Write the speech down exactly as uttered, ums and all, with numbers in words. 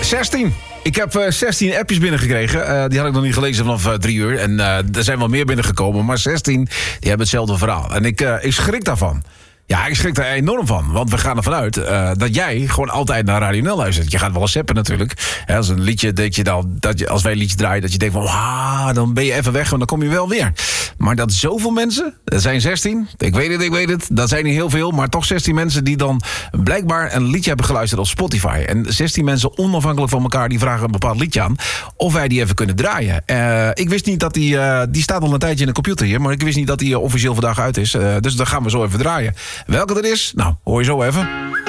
zestien. Ik heb uh, zestien appjes binnengekregen. Uh, die had ik nog niet gelezen vanaf uh, drie uur. En uh, er zijn wel meer binnengekomen. Maar zestien, die hebben hetzelfde verhaal. En ik, uh, ik schrik daarvan. Ja, ik schrik er enorm van. Want we gaan ervan uit uh, dat jij gewoon altijd naar Radio N L luistert. Je gaat wel eens zappen natuurlijk. He, als een liedje, denk je dan, dat je, als wij een liedje draaien, dat je denkt van, ah, dan ben je even weg en dan kom je wel weer. Maar dat zoveel mensen, dat zijn zestien, ik weet het, ik weet het, dat zijn niet heel veel, maar toch zestien mensen die dan blijkbaar een liedje hebben geluisterd op Spotify. En zestien mensen onafhankelijk van elkaar, die vragen een bepaald liedje aan, of wij die even kunnen draaien. Uh, ik wist niet dat die, uh, die staat al een tijdje in de computer hier, maar ik wist niet dat die uh, officieel vandaag uit is. Uh, dus dan gaan we zo even draaien. Welke dat is? Nou, hoor je zo even.